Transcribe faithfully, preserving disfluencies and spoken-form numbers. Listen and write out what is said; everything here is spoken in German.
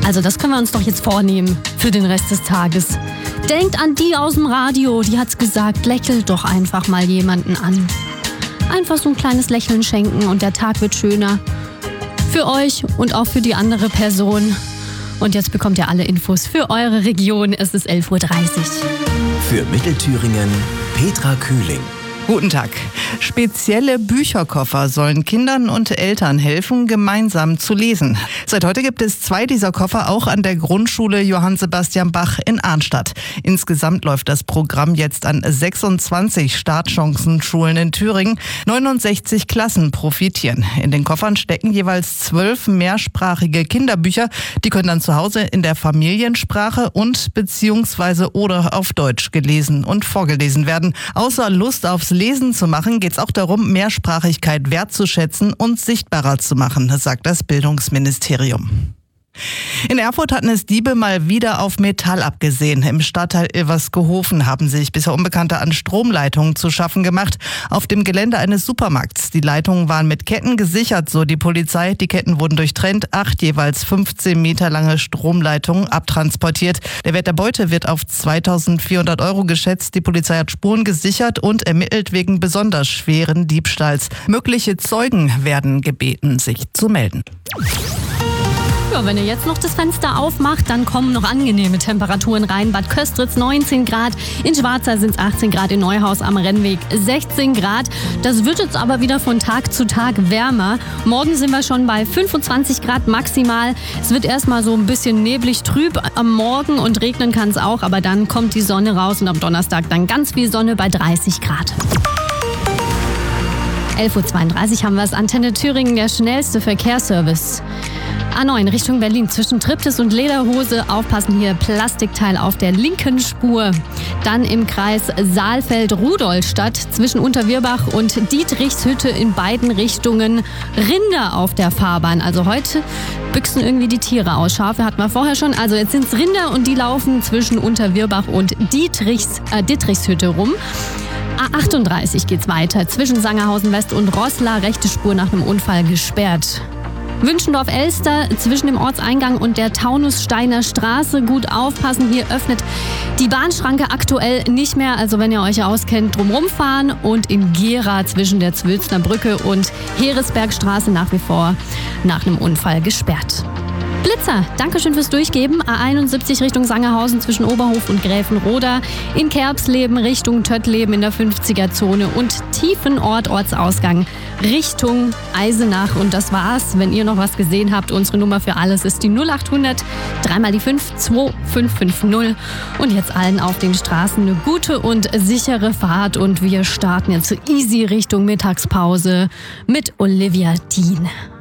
Also das können wir uns doch jetzt vornehmen für den Rest des Tages. Denkt an die aus dem Radio, die hat's gesagt, lächelt doch einfach mal jemanden an. Einfach so ein kleines Lächeln schenken und der Tag wird schöner. Für euch und auch für die andere Person. Und jetzt bekommt ihr alle Infos für eure Region. Es ist elf Uhr dreißig. Für Mittelthüringen, Petra Kühling. Guten Tag. Spezielle Bücherkoffer sollen Kindern und Eltern helfen, gemeinsam zu lesen. Seit heute gibt es zwei dieser Koffer auch an der Grundschule Johann Sebastian Bach in Arnstadt. Insgesamt läuft das Programm jetzt an sechsundzwanzig Startchancenschulen in Thüringen. neunundsechzig Klassen profitieren. In den Koffern stecken jeweils zwölf mehrsprachige Kinderbücher. Die können dann zu Hause in der Familiensprache und beziehungsweise oder auf Deutsch gelesen und vorgelesen werden. Außer Lust aufs Lesen zu machen, geht es auch darum, Mehrsprachigkeit wertzuschätzen und sichtbarer zu machen, sagt das Bildungsministerium. In Erfurt hatten es Diebe mal wieder auf Metall abgesehen. Im Stadtteil Ilversgehofen haben sich bisher Unbekannte an Stromleitungen zu schaffen gemacht. Auf dem Gelände eines Supermarkts. Die Leitungen waren mit Ketten gesichert, so die Polizei. Die Ketten wurden durchtrennt. Acht jeweils fünfzehn Meter lange Stromleitungen abtransportiert. Der Wert der Beute wird auf zweitausendvierhundert Euro geschätzt. Die Polizei hat Spuren gesichert und ermittelt wegen besonders schweren Diebstahls. Mögliche Zeugen werden gebeten, sich zu melden. Ja, wenn ihr jetzt noch das Fenster aufmacht, dann kommen noch angenehme Temperaturen rein. Bad Köstritz neunzehn Grad, in Schwarza sind es achtzehn Grad, in Neuhaus am Rennweg sechzehn Grad. Das wird jetzt aber wieder von Tag zu Tag wärmer. Morgen sind wir schon bei fünfundzwanzig Grad maximal. Es wird erstmal so ein bisschen neblig trüb am Morgen und regnen kann es auch, aber dann kommt die Sonne raus und am Donnerstag dann ganz viel Sonne bei dreißig Grad. elf Uhr zweiunddreißig haben wir es. Antenne Thüringen, der schnellste Verkehrsservice. A neun Richtung Berlin zwischen Triptis und Lederhose. Aufpassen hier, Plastikteil auf der linken Spur. Dann im Kreis Saalfeld-Rudolstadt zwischen Unterwirbach und Dietrichshütte in beiden Richtungen Rinder auf der Fahrbahn. Also heute büchsen irgendwie die Tiere aus. Schafe hatten wir vorher schon. Also jetzt sind es Rinder und die laufen zwischen Unterwirbach und Dietrichs, äh, Dietrichshütte rum. A achtunddreißig geht's weiter. Zwischen Sangerhausen West und Roßla, rechte Spur nach einem Unfall gesperrt. Wünschendorf-Elster zwischen dem Ortseingang und der Taunussteiner Straße. Gut aufpassen, hier öffnet die Bahnschranke aktuell nicht mehr. Also wenn ihr euch auskennt, drumherum fahren. Und in Gera zwischen der Zwölzner Brücke und Heresbergstraße nach wie vor nach einem Unfall gesperrt. Blitzer, Dankeschön fürs Durchgeben. A einundsiebzig Richtung Sangerhausen zwischen Oberhof und Gräfenroda. In Kerbsleben Richtung Töttleben in der fünfziger-Zone und Tiefenort Ortsausgang Richtung Eisenach. Und das war's. Wenn ihr noch was gesehen habt, unsere Nummer für alles ist die null achthundert, dreimal die fünf, zwei fünf fünf null. Und jetzt allen auf den Straßen eine gute und sichere Fahrt. Und wir starten jetzt easy Richtung Mittagspause mit Olivia Dean.